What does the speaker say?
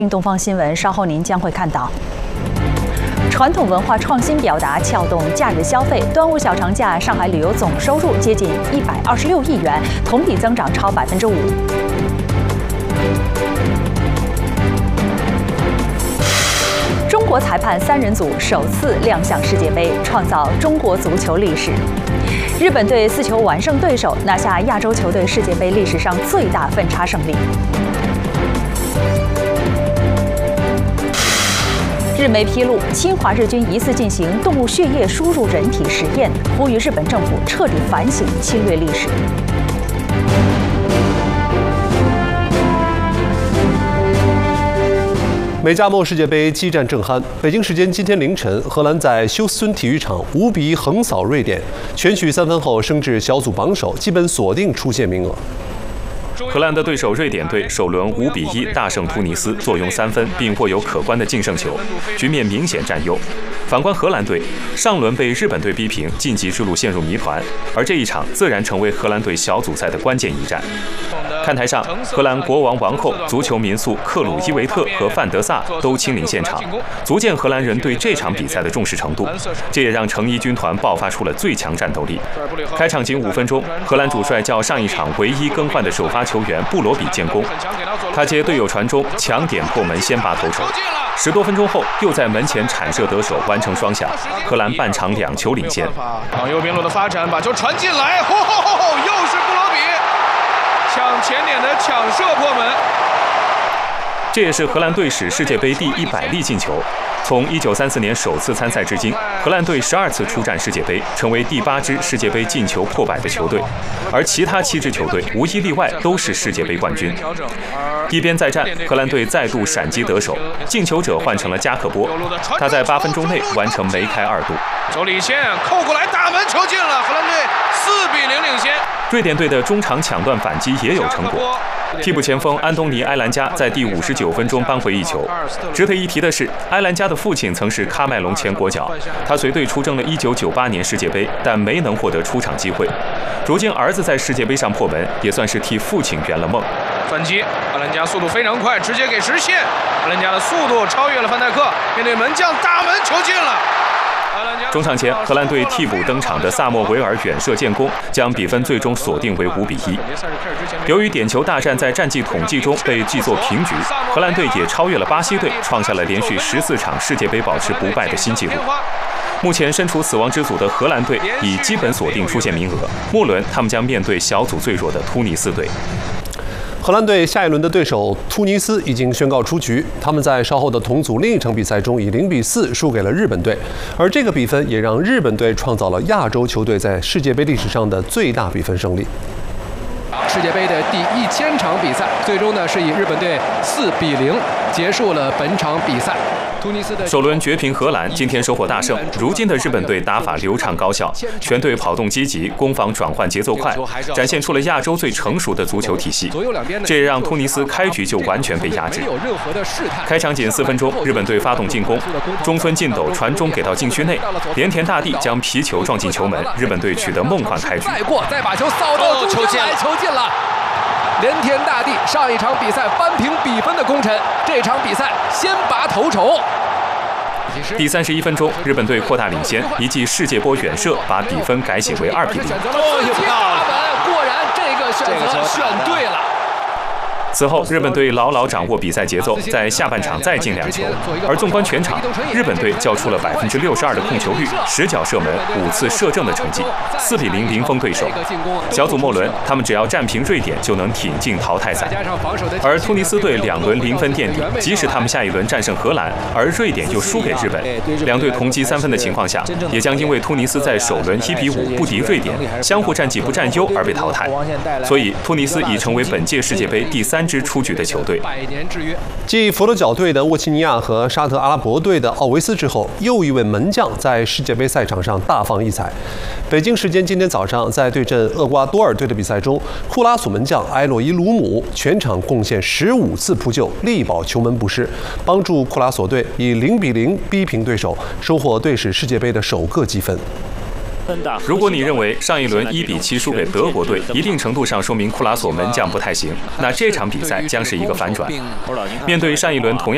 东方新闻稍后您将会看到，传统文化创新表达撬动假日消费。端午小长假，上海旅游总收入接近126亿元，同比增长超5%。中国裁判3人组首次亮相世界杯，创造中国足球历史。日本队4球完胜对手，拿下亚洲球队世界杯历史上最大分差胜利。日媒披露，侵华日军疑似进行动物血液输入人体实验，呼吁日本政府彻底反省侵略历史。 美加墨世界杯激战正酣，北京时间今天凌晨，荷兰在休斯敦体育场5-1横扫瑞典，全取3分后升至小组榜首，基本锁定出线名额。 荷兰的对手瑞典队首轮5-1大胜突尼斯，坐拥3分，并获有可观的净胜球，局面明显占优。反观荷兰队，上轮被日本队逼平，晋级之路陷入谜团，而这一场自然成为荷兰队小组赛的关键一战。看台上，荷兰国王王后、足球民宿克鲁伊维特和范德萨都亲临现场，足见荷兰人对这场比赛的重视程度。这也让成衣军团爆发出了最强战斗力。开场仅5分钟，荷兰主帅叫上一场唯一更换的首发球员布罗比建功，他接队友传中，强点破门，先拔头筹。10多分钟后，又在门前铲射得手，完成双响。荷兰半场2球领先。 往右边路的发展，把球传进来，又是布罗比抢前点的抢射破门。 这也是荷兰队史世界杯第100粒进球。从1934年首次参赛至今，荷兰队12次出战世界杯，成为第8支世界杯进球破100的球队，而其他7支球队无一例外都是世界杯冠军。一边再战，荷兰队再度闪击得手，进球者换成了加克波，他在8分钟内完成梅开2度。 球领先，扣过来大门球进了，荷兰队4-0领先。 瑞典队的中场抢断反击也有成果。替补前锋安东尼·埃兰加在第59分钟扳回一球。值得一提的是，埃兰加的父亲曾是喀麦隆前国脚，他随队出征了1998年世界杯，但没能获得出场机会。如今儿子在世界杯上破门，也算是替父亲圆了梦。 反击，埃兰加速度非常快，直接给实现。埃兰加的速度超越了范戴克，面对门将大门球进了。 中场前，荷兰队替补登场的萨莫维尔远射建功，将比分最终锁定为5-1。由于点球大战在战绩统计中被记作平局，荷兰队也超越了巴西队，创下了连续14场世界杯保持不败的新纪录。目前身处死亡之组的荷兰队已基本锁定出线名额，末轮他们将面对小组最弱的突尼斯队。 荷兰队下一轮的对手突尼斯已经宣告出局，他们在稍后的同组另一场比赛中以0-4输给了日本队，而这个比分也让日本队创造了亚洲球队在世界杯历史上的最大比分胜利。 世界杯的第1000场比赛，最终呢是以日本队4-0结束了本场比赛。突尼斯的首轮绝平荷兰，今天收获大胜。如今的日本队打法流畅高效，全队跑动积极，攻防转换节奏快，展现出了亚洲最成熟的足球体系。这也让突尼斯开局就完全被压制。开场仅4分钟，日本队发动进攻，中村进斗传中给到禁区内，连田大地将皮球撞进球门，日本队取得梦幻开局。 再把球扫到中间来，球进了。连田大地上一场比赛扳平比分的功臣，这场比赛先拔头筹。 第31分钟，日本队扩大领先，一记世界波远射把比分改写为2-0。 果然这个选择选对了。 此后，日本队牢牢掌握比赛节奏，在下半场再进2球。而纵观全场，日本队交出了62%的控球率，10脚射门，5次射正的成绩，4-0零封对手。小组末轮，他们只要战平瑞典就能挺进淘汰赛。而突尼斯队2轮0分垫底，即使他们下一轮战胜荷兰，而瑞典又输给日本，两队同积3分的情况下，也将因为突尼斯在首轮1-5不敌瑞典，相互战绩不占优而被淘汰。所以，突尼斯已成为本届世界杯第3支出局的球队。 继佛罗角队的沃齐尼亚和沙特阿拉伯队的奥维斯之后，又一位门将在世界杯赛场上大放异彩。北京时间今天早上，在对阵厄瓜多尔队的比赛中，库拉索门将埃洛伊·鲁姆全场贡献15次扑救，力保球门不失，帮助库拉索队以0-0逼平对手，收获队史世界杯的首个积分。 如果你认为上一轮1-7输给德国队，一定程度上说明库拉索门将不太行，那这场比赛将是一个反转。面对上一轮同样